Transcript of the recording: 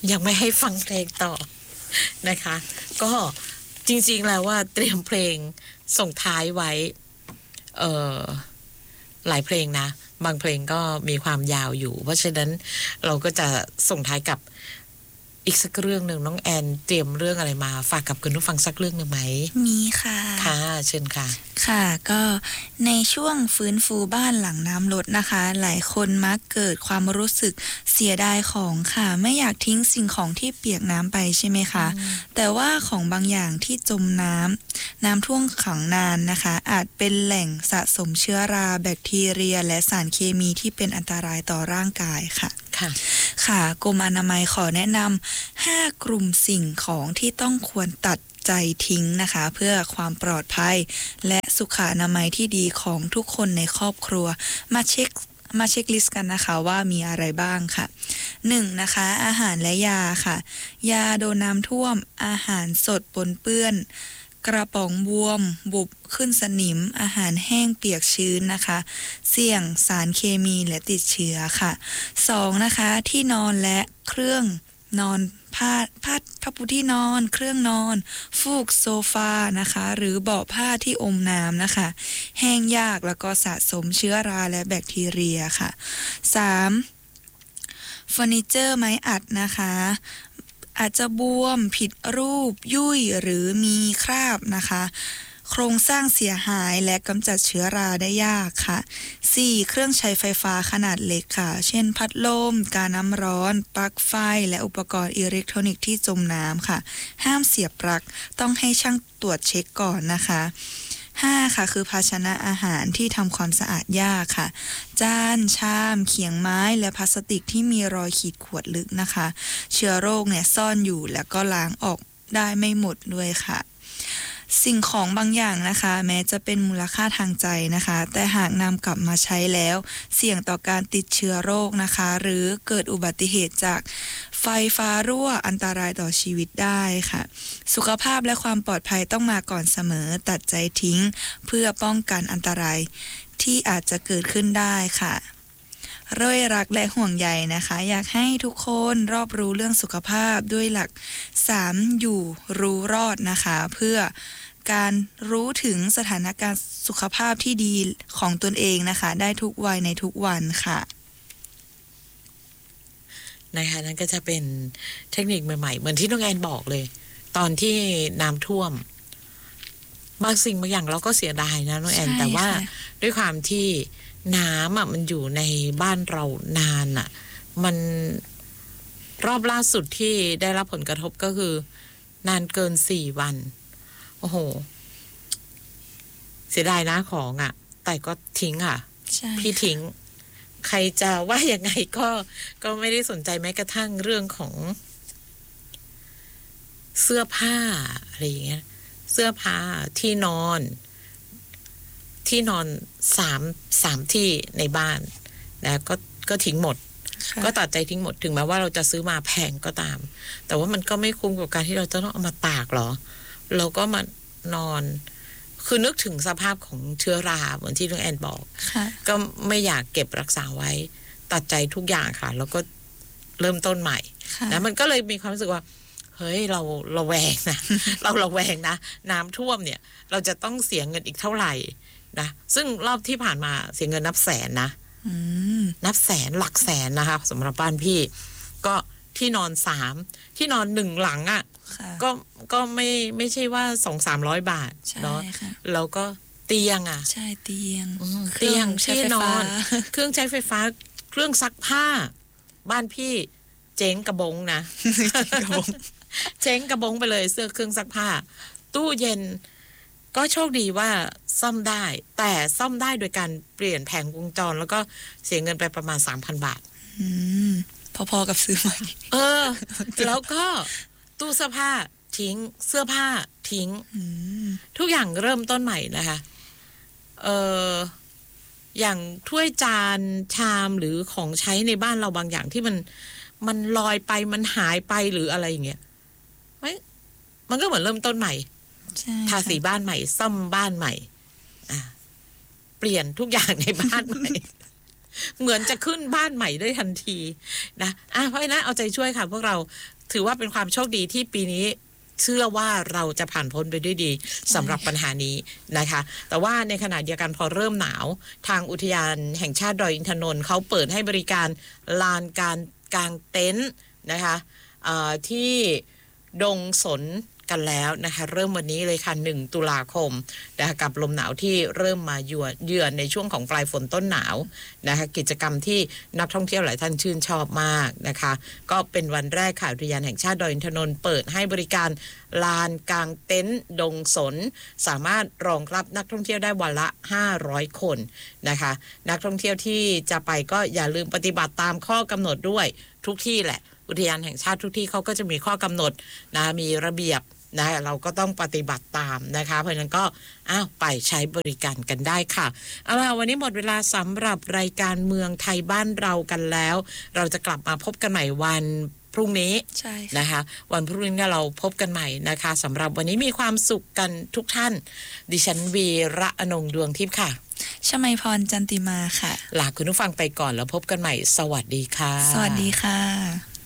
ยังไม่ให้ฟังเพลงต่อนะคะ ก็จริงๆแล้วว่าเตรียมเพลงส่งท้ายไว้หลายเพลงนะบางเพลงก็มีความยาวอยู่เพราะฉะนั้นเราก็จะส่งท้ายกับอีกสักเรื่องหนึ่งน้องแอนเตรียมเรื่องอะไรมาฝากกับคุณผู้ฟังสักเรื่องหนึ่งไหมมีค่ะค่ะเชิญค่ะค่ะก็ในช่วงฟื้นฟูบ้านหลังน้ำลดนะคะหลายคนมักเกิดความรู้สึกเสียดายของค่ะไม่อยากทิ้งสิ่งของที่เปียกน้ำไปใช่ไหมคะแต่ว่าของบางอย่างที่จมน้ำท่วมขังนานนะคะอาจเป็นแหล่งสะสมเชื้อราแบคทีเรียและสารเคมีที่เป็นอันตรายต่อร่างกายค่ะค่ะกรมอนามัยขอแนะนำ5 กลุ่มสิ่งของที่ต้องควรตัดใจทิ้งนะคะเพื่อความปลอดภัยและสุขอนามัยที่ดีของทุกคนในครอบครัวมาเช็คลิสต์กันนะคะว่ามีอะไรบ้างค่ะ1นะคะอาหารและยาค่ะยาโดนน้ำท่วมอาหารสดปนเปื้อนกระป๋องบวมบุบขึ้นสนิมอาหารแห้งเปียกชื้นนะคะเสี่ยงสารเคมีและติดเชื้อค่ะ2นะคะที่นอนและเครื่องนอนผ้าปูที่นอนเครื่องนอนฟูกโซฟานะคะหรือเบาะผ้าที่อมน้ำนะคะแห้งยากแล้วก็สะสมเชื้อราและแบคทีเรียค่ะ3เฟอร์นิเจอร์ไม้อัดนะคะอาจจะบวมผิดรูปยุ่ยหรือมีคราบนะคะโครงสร้างเสียหายและกำจัดเชื้อราได้ยากค่ะ4เครื่องใช้ไฟฟ้าขนาดเล็กค่ะเช่นพัดลมกาน้ำร้อนปลั๊กไฟและอุปกรณ์อิเล็กทรอนิกส์ที่จมน้ำค่ะห้ามเสียบปลั๊กต้องให้ช่างตรวจเช็คก่อนนะคะ5ค่ะคือภาชนะอาหารที่ทำความสะอาดยากค่ะจานชามเขียงไม้และพลาสติกที่มีรอยขีดข่วนลึกนะคะเชื้อโรคเนี่ยซ่อนอยู่แล้วก็ล้างออกได้ไม่หมดด้วยค่ะสิ่งของบางอย่างนะคะแม้จะเป็นมูลค่าทางใจนะคะแต่หากนำกลับมาใช้แล้วเสี่ยงต่อการติดเชื้อโรคนะคะหรือเกิดอุบัติเหตุจากไฟฟ้ารั่วอันตรายต่อชีวิตได้ค่ะสุขภาพและความปลอดภัยต้องมาก่อนเสมอตัดใจทิ้งเพื่อป้องกันอันตรายที่อาจจะเกิดขึ้นได้ค่ะด้วยรักและห่วงใยนะคะอยากให้ทุกคนรอบรู้เรื่องสุขภาพด้วยหลัก3อยู่รู้รอดนะคะเพื่อการรู้ถึงสถานการณ์สุขภาพที่ดีของตนเองนะคะได้ทุกวัยในทุกวันค่ะนะคะนั่นก็จะเป็นเทคนิคใหม่ๆเหมือนที่น้องแอนบอกเลยตอนที่น้ำท่วมบางสิ่งบางอย่างเราก็เสียดายนะน้องแอนแต่ว่าด้วยความที่น้ำอ่ะมันอยู่ในบ้านเรานานอ่ะมันรอบล่าสุดที่ได้รับผลกระทบก็คือนานเกิน4 วันโอ้โหเสียดายนะของอ่ะแต่ก็ทิ้งอ่ะพี่ทิ้งใครจะว่ายังไงก็ไม่ได้สนใจแม้กระทั่งเรื่องของเสื้อผ้าอะไรอย่างเงี้ยเสื้อผ้าที่นอน3ที่ในบ้านนะก็ทิ้งหมดก็ตัดใจทิ้งหมดถึงแม้ว่าเราจะซื้อมาแพงก็ตามแต่ว่ามันก็ไม่คุ้มกับการที่เราจะต้องเอามาตากหรอเราก็มานอนคือนึกถึงสภาพของเชื้อราเหมือนที่น้องแอนบอกก็ไม่อยากเก็บรักษาไว้ตัดใจทุกอย่างค่ะแล้วก็เริ่มต้นใหม่นะมันก็เลยมีความรู้สึกว่าเฮ้ยเราระแวงนะ เราระแวงนะน้ำท่วมเนี่ยเราจะต้องเสียเงินอีกเท่าไหร่นะซึ่งรอบที่ผ่านมาเสียเงินนับแสนนะนับแสนหลักแสนนะคะสำหรับบ้านพี่ก็ที่นอน3ที่นอน1หลังอ่ะก็ไม่ใช่ว่า 200-300 บาทเนาะแล้วก็เตียงอ่ะใช่เตียงที่นอนเครื่องใช้ไฟฟ้าเครื่องซักผ้าบ้านพี่เจ๊งกระบงนะ เจ๊งกระบงไปเลยเสื้อเครื่องซักผ้าตู้เย็นก็โชคดีว่าซ่อมได้แต่ซ่อมได้โดยการเปลี่ยนแผงวงจรแล้วก็เสียเงินไปประมาณ 3,000 บาทพอๆกับซื้อใหม่แล้วก็ตู้เสื้อผ้าทิ้งเสื้อผ้าทิ้งทุกอย่างเริ่มต้นใหม่นะคะอย่างถ้วยจานชามหรือของใช้ในบ้านเราบางอย่างที่มันลอยไปมันหายไปหรืออะไรอย่างเงี้ยมันก็เหมือนเริ่มต้นใหม่ทาสีบ้านใหม่ซ่อมบ้านใหม่เปลี่ยนทุกอย่างในบ้านใหม่เหมือนจะขึ้นบ้านใหม่ได้ทันทีนะเพราะฉะนั้นเอาใจช่วยค่ะพวกเราถือว่าเป็นความโชคดีที่ปีนี้เชื่อว่าเราจะผ่านพ้นไปด้วยดีสำหรับปัญหานี้นะคะแต่ว่าในขณะเดียวกันพอเริ่มหนาวทางอุทยานแห่งชาติดอยอินทนนท์เขาเปิดให้บริการลานการกางเต็นท์นะคะที่ดงสนกันแล้วนะคะเริ่มวันนี้เลยค่ะ1 ตุลาคมนะคะกับลมหนาวที่เริ่มมาเยือนในช่วงของปลายฝนต้นหนาวนะคะกิจกรรมที่นักท่องเที่ยวหลายท่านชื่นชอบมากนะคะก็เป็นวันแรกค่ะอุทยานแห่งชาติดอยอินทนนท์เปิดให้บริการลานกางเต็นท์ดงสนสามารถรองรับนักท่องเที่ยวได้วันละ500 คนนะคะนักท่องเที่ยวที่จะไปก็อย่าลืมปฏิบัติตามข้อกำหนดด้วยทุกที่แหละอุทยานแห่งชาติทุกที่เขาก็จะมีข้อกำหนดนะมีระเบียบนะเราก็ต้องปฏิบัติตามนะคะเพราะฉะนั้นก็ไปใช้บริการกันได้ค่ะเอาล่ะวันนี้หมดเวลาสำหรับรายการเมืองไทยบ้านเรากันแล้วเราจะกลับมาพบกันใหม่วันพรุ่งนี้ใช่นะคะวันพรุ่งนี้เราพบกันใหม่นะคะสำหรับวันนี้มีความสุขกันทุกท่านดิฉันวีระอนงดวงทิพย์ค่ะชมัยพรจันติมาค่ะลาคุณผู้ฟังไปก่อนแล้วพบกันใหม่สวัสดีค่ะสวัสดีค่ะ